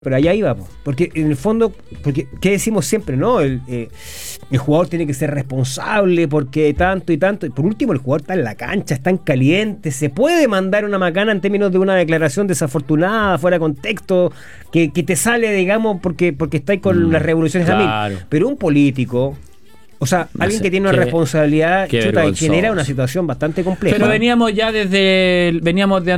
Pero allá iba, porque en el fondo, porque ¿qué decimos siempre? ¿No? El jugador tiene que ser responsable porque tanto y tanto. Y por último, el jugador está en la cancha, está en caliente. Se puede mandar una macana en términos de una declaración desafortunada, fuera de contexto, que te sale, digamos, porque estáis con las revoluciones a mil. Pero un político, o sea, no alguien que tiene una responsabilidad, chuta, genera una situación bastante compleja. Pero veníamos de